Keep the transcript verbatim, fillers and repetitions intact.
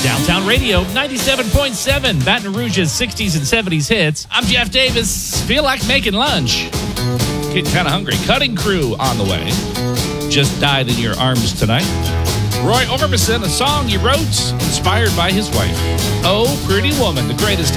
Downtown Radio, ninety-seven point seven, Baton Rouge's sixties and seventies hits. I'm Jeff Davis. Feel like making lunch. Getting kind of hungry. Cutting Crew on the way. Just Died in Your Arms Tonight. Roy Orbison, a song he wrote inspired by his wife. Oh, Pretty Woman, the greatest